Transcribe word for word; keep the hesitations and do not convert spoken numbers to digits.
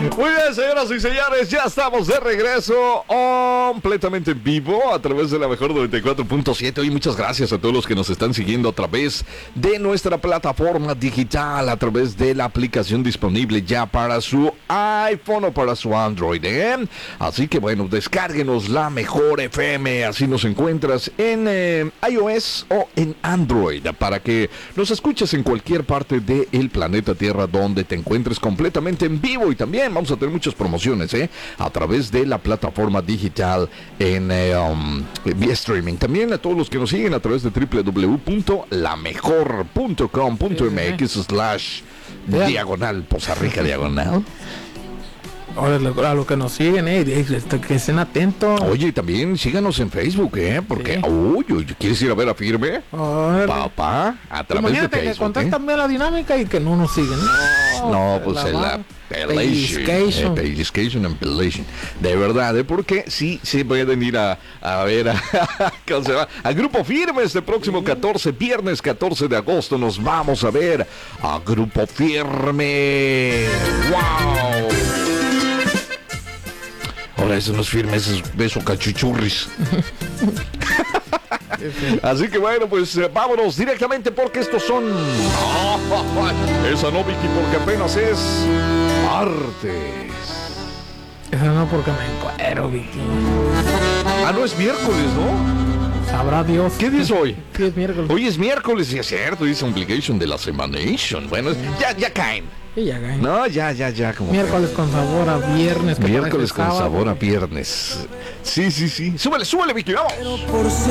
Muy bien, señoras y señores, ya estamos de regreso completamente en vivo a través de la mejor noventa y cuatro punto siete. Y muchas gracias a todos los que nos están siguiendo a través de nuestra plataforma digital, a través de la aplicación disponible ya para su iPhone o para su Android, ¿eh? Así que bueno, descárguenos la mejor F M, así nos encuentras en eh, iOS o en Android, para que nos escuches en cualquier parte del planeta Tierra donde te encuentres completamente en vivo. Y también vamos a tener muchas promociones, ¿eh? A través de la plataforma digital en eh, um, vía streaming. También a todos los que nos siguen a través de doble u doble u doble u punto la mejor punto com punto m x slash diagonal Poza Rica diagonal. Ahora, a los que nos siguen, eh, que estén atentos. Oye, también síganos en Facebook, ¿eh? Porque, sí. uy, uy, ¿quieres ir a ver a Firme? Ver, Papá, a través imagínate de Facebook. Que contestan bien la dinámica y que no nos siguen. No, no pues en la pellizcation. Pellizcation and pellizcation. De verdad, ¿eh? Porque sí, sí pueden ir a, a ver a, ¿cómo se llama? A Grupo Firme este próximo catorce, viernes catorce de agosto. Nos vamos a ver a Grupo Firme. ¡Wow! Ahora eso no es Firme, eso es beso cachuchurris. Así que bueno, pues eh, vámonos directamente porque estos son... Oh, esa no, Vicky, porque apenas es martes. Esa no, porque me encuero, Vicky. Ah, no, es miércoles, ¿no? Sabrá Dios. ¿Qué día es hoy? Sí, es miércoles. Hoy es miércoles, y es cierto, dice Obligation de la Semanation. Bueno, ya, ya caen. Sí, ya caen. No, ya, ya, ya. Como miércoles con sabor a viernes. Miércoles con sabor a viernes. Sí, sí, sí. Súbele, súbele, Vicky, vamos.